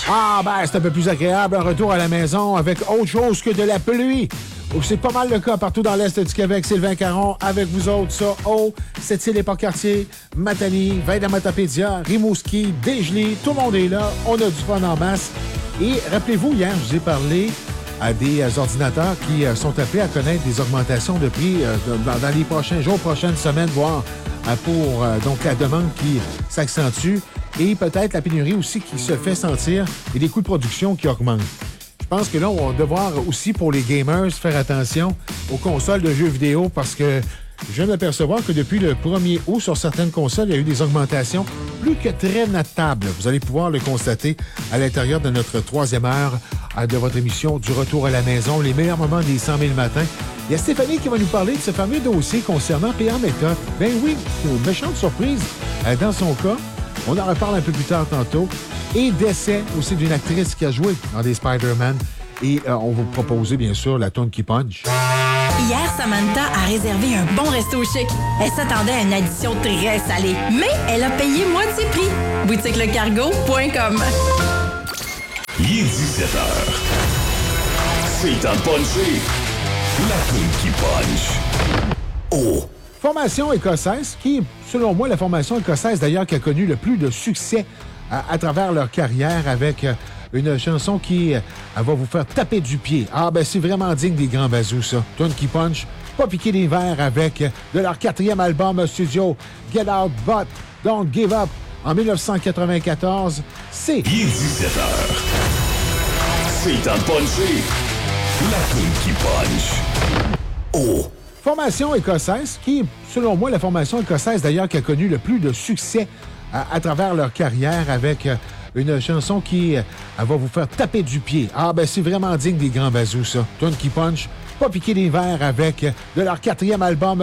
Ah, ben, c'est un peu plus agréable, un retour à la maison avec autre chose que de la pluie. C'est pas mal le cas partout dans l'Est du Québec. Sylvain Caron avec vous autres, ça. Sept-Îles et Port-Cartier, Matane, Veille-de-Matapédia, Rimouski, Desjely, tout le monde est là. On a du fun en masse. Et rappelez-vous, hier, je vous ai parlé à des ordinateurs qui sont appelés à connaître des augmentations de prix dans les prochains jours, prochaines semaines, voire pour donc la demande qui s'accentue et peut-être la pénurie aussi qui se fait sentir et les coûts de production qui augmentent. Je pense que là, on va devoir aussi, pour les gamers, faire attention aux consoles de jeux vidéo parce que je viens d'apercevoir que depuis le 1er août, sur certaines consoles, il y a eu des augmentations plus que très notables. Vous allez pouvoir le constater à l'intérieur de notre troisième heure de votre émission du Retour à la maison, les meilleurs moments des 100 000 matins. Il y a Stéphanie qui va nous parler de ce fameux dossier concernant PA Méthode. Ben oui, une méchante surprise dans son cas. On en reparle un peu plus tard tantôt. Et décès aussi d'une actrice qui a joué dans des Spider-Man. Et on va vous proposer, bien sûr, la toune qui punch. Hier, Samantha a réservé un bon resto chic. Elle s'attendait à une addition très salée, mais elle a payé moitié prix. BoutiqueLeCargo.com. Il est 17h. C'est temps de puncher. La toune qui punch. Formation écossaise, qui est, selon moi, la formation écossaise, d'ailleurs, qui a connu le plus de succès à travers leur carrière avec une chanson qui va vous faire taper du pied. Ah, ben, c'est vraiment digne des grands bazous, ça. Tune qui punch, pas piquer des verres avec de leur 4e album studio, Get Out But Don't Give Up, en 1994. C'est... Il est 17h. C'est temps de puncher. La toune qui punch. Formation écossaise, qui est, selon moi, la formation écossaise, d'ailleurs, qui a connu le plus de succès à travers leur carrière avec une chanson qui va vous faire taper du pied. Ah, ben, c'est vraiment digne des grands bazous, ça. Tune qui punch, pas piquer des verres avec de leur 4e album